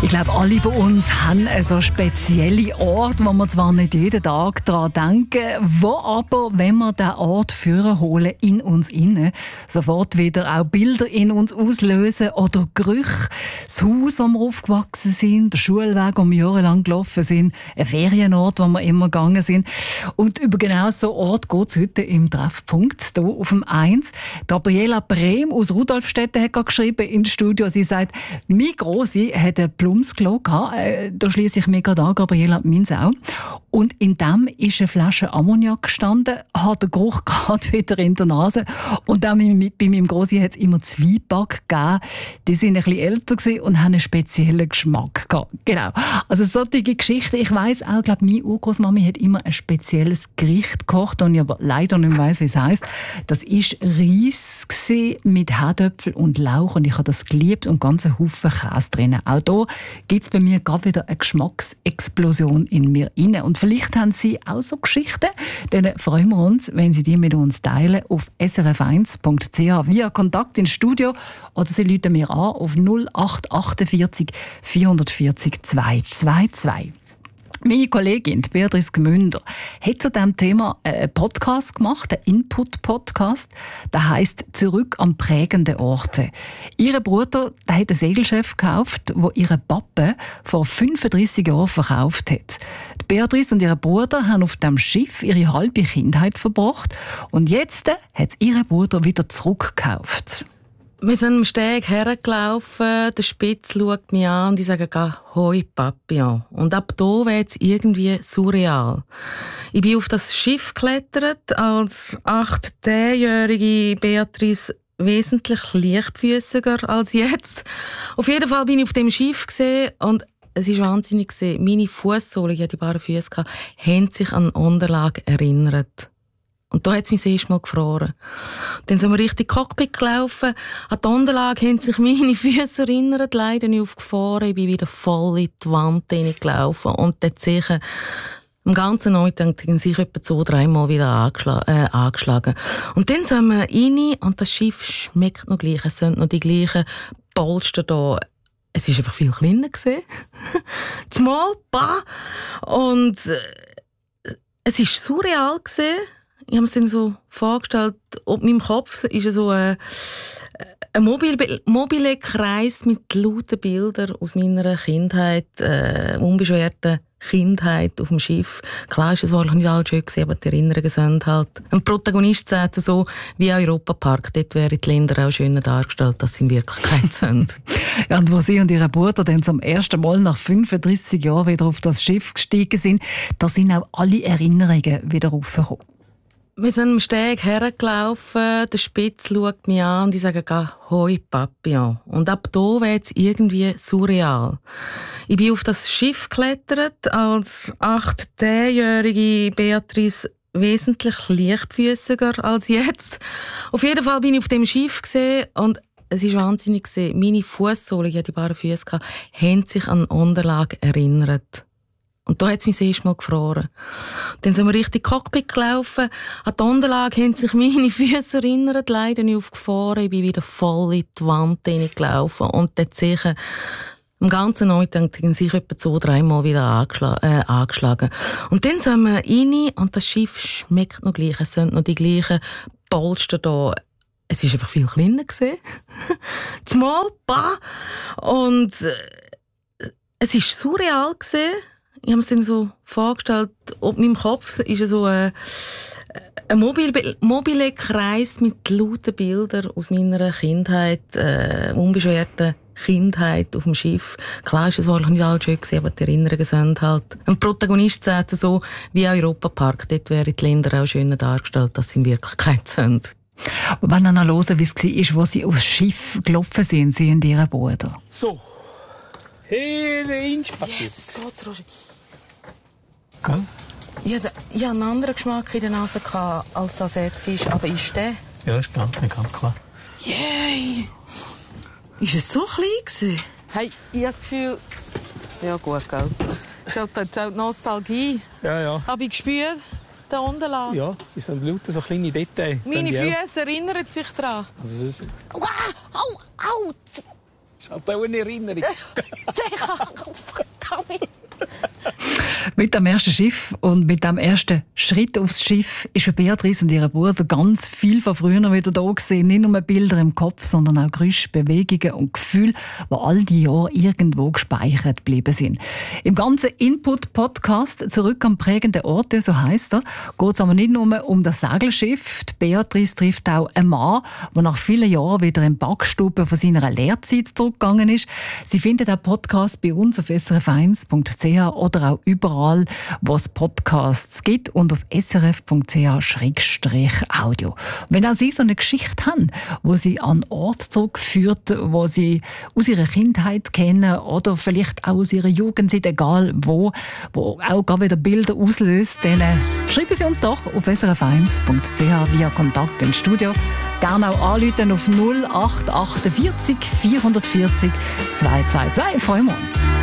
Ich glaube, alle von uns haben so spezielle Orte, wo wir zwar nicht jeden Tag daran denken, wo aber, wenn wir diesen Ort führen holen, in uns inne, sofort wieder auch Bilder in uns auslösen oder Gerüche, das Haus, wo wir aufgewachsen sind, der Schulweg, wo wir jahrelang gelaufen sind, ein Ferienort, wo wir immer gegangen sind. Und über genau so Ort geht es heute im Treffpunkt, hier auf dem 1. Gabriela Brehm aus Rudolfstetten hat gerade geschrieben ins Studio, sie sagt, mein Grossi hat einen Plumpsklo gehabt. Da schliesse ich mir gerade an, Gabriela, meins auch. Und in dem ist eine Flasche Ammoniak gestanden, hat den Geruch gerade wieder in der Nase. Und auch bei meinem Grossi hat es immer Zwieback gegeben. Die waren ein bisschen älter und haben einen speziellen Geschmack gehabt. Genau. Also solche Geschichten. Ich weiss auch, glaube meine Urgroßmami hat immer ein spezielles Gericht gekocht, und ich aber leider nicht weiss, wie es heisst. Das war Reis mit Herdöpfel und Lauch, und ich habe das geliebt und ganz einen Haufen Käse drin. Auch da gibt es bei mir gerade wieder eine Geschmacksexplosion in mir rein. Und vielleicht haben Sie auch so Geschichten. Dann freuen wir uns, wenn Sie die mit uns teilen auf srf1.ch via Kontakt ins Studio, oder Sie rufen mir an auf 0848 440 222. Meine Kollegin Beatrice Gmünder hat zu diesem Thema einen Podcast gemacht, einen Input-Podcast. Der heisst «Zurück an prägende Orte». Ihr Bruder der hat ein Segelschiff gekauft, das ihre Papa vor 35 Jahren verkauft hat. Beatrice und ihr Bruder haben auf dem Schiff ihre halbe Kindheit verbracht, und jetzt hat es ihr Bruder wieder zurückgekauft. Wir sind am Steg hergelaufen, der Spitz schaut mich an und ich sage, «Hoi Papillon». Und ab da wird es irgendwie surreal. Ich bin auf das Schiff geklettert, als 8-10-jährige Beatrice wesentlich leichtfüßiger als jetzt. Auf jeden Fall bin ich auf dem Schiff gesehen, und es ist wahnsinnig gesehen. Meine Fußsohlen, ich hatte die bare Füße, haben sich an die Unterlage erinnert. Und da hat es mich das erste Mal gefroren. Dann sind wir richtig Cockpit gelaufen. An die Unterlage haben sich meine Füße erinnert, leider nicht aufgefahren. Ich bin wieder voll in die Wand gelaufen. Und dort sicher am ganzen Nachmittag haben sich etwa 2-3 Mal wieder angeschlagen. Und dann sind wir rein, und das Schiff schmeckt noch gleich. Es sind noch die gleichen Polster da. Es war einfach viel kleiner gewesen. Zumal, und es war surreal gewesen. Ich habe es dann so vorgestellt, ob in meinem Kopf ist so ein mobile Kreis mit lauten Bildern aus meiner Kindheit, unbeschwerten Kindheit auf dem Schiff. Klar ist es wahrscheinlich nicht alles schön gewesen, aber die Erinnerungen sind halt. Ein Protagonist sagt so, wie Europapark, dort wären die Länder auch schöner dargestellt, als sie in Wirklichkeit sind. Ja, und wo Sie und Ihr Bruder dann zum ersten Mal nach 35 Jahren wieder auf das Schiff gestiegen sind, da sind auch alle Erinnerungen wieder aufgekommen. Wir sind am Steg hergelaufen, der Spitz schaut mich an und ich sage, «Hoi Papillon». Und ab da wird es irgendwie surreal. Ich bin auf das Schiff geklettert, als 8-10-jährige Beatrice wesentlich leichtfüßiger als jetzt. Auf jeden Fall bin ich auf dem Schiff gesehen, und es ist wahnsinnig gesehen. Meine Fußsohlen, ich hatte die bare Füße, haben sich an die Unterlage erinnert. Und da hat es mich das erste Mal gefroren. Dann sind wir richtig Cockpit gelaufen. An die Unterlage haben sich meine Füße erinnert, leider nicht aufgefahren. Ich bin wieder voll in die Wand gelaufen. Und dort sicher am ganzen Nachmittag haben sich etwa 2-3 Mal wieder angeschlagen. Und dann sind wir rein, und das Schiff schmeckt noch gleich. Es sind noch die gleichen Polster da. Es war einfach viel kleiner gewesen. Zumal, und es war surreal gewesen. Ich habe es dann so vorgestellt, ob in meinem Kopf ist so ein mobile Kreis mit lauten Bildern aus meiner Kindheit, unbeschwerten Kindheit auf dem Schiff. Klar ist es wahrscheinlich nicht alles schön gewesen, aber die Erinnerungen sind halt. Ein Protagonist sagt so, wie Europapark, dort wären die Länder auch schöner dargestellt, als sie in Wirklichkeit sind. Wenn ihr noch hören, wie es war, wo Sie aufs Schiff gelaufen sind, Sie und Ihr Bruder. So. Hereinspaziert. Yes, gut, Roger. Gell? Ich hatte einen anderen Geschmack in der Nase als das jetzt ist, aber ist der? Ja, ist klar, ganz klar. Yay! Ist es so klein gewesen? Hey, ich habe das Gefühl... Ja gut, gell. Ist halt jetzt auch die Nostalgie. Ja. Habe ich gespürt, der Unterlage. Ja, es sind lauter so kleine Details. Meine Füße erinnern sich daran. Also, Au! ist halt auch eine Erinnerung. Mit dem ersten Schiff und mit dem ersten Schritt aufs Schiff ist für Beatrice und ihren Bruder ganz viel von früher wieder da gewesen. Nicht nur Bilder im Kopf, sondern auch Geräusche, Bewegungen und Gefühle, die all die Jahre irgendwo gespeichert geblieben sind. Im ganzen Input-Podcast «Zurück am prägenden Orte», so heisst er, geht es aber nicht nur um das Segelschiff. Die Beatrice trifft auch einen Mann, der nach vielen Jahren wieder in die Backstube von seiner Lehrzeit zurückgegangen ist. Sie findet den Podcast bei uns auf srf1.ch oder auch überall, wo es Podcasts gibt und auf srf.ch/audio. Wenn auch Sie so eine Geschichte haben, wo Sie an einen Ort zurückführt, wo Sie aus Ihrer Kindheit kennen oder vielleicht auch aus Ihrer Jugendzeit, egal wo auch gerade wieder Bilder auslöst, dann schreiben Sie uns doch auf srf1.ch via Kontakt ins Studio. Gerne auch anrufen auf 0848 440 222. Freuen wir uns.